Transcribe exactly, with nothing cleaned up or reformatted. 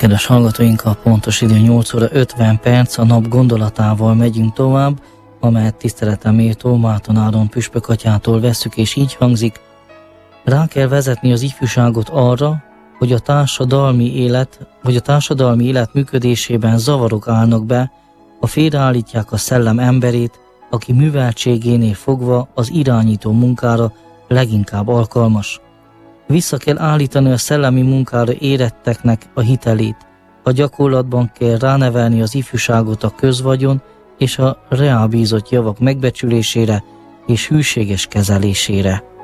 Kedves hallgatóink, a pontos idő nyolc óra ötven perc, a nap gondolatával megyünk tovább, amelyet tiszteletem méltó Márton Áron püspök atyától vesszük, és így hangzik: rá kell vezetni az ifjúságot arra, hogy a társadalmi élet, hogy a társadalmi élet működésében zavarok állnak be, ha félreállítják a szellem emberét, aki műveltségénél fogva az irányító munkára leginkább alkalmas. Vissza kell állítani a szellemi munkára éretteknek a hitelét, a gyakorlatban kell ránevelni az ifjúságot a közvagyon és a reálbízott javak megbecsülésére és hűséges kezelésére.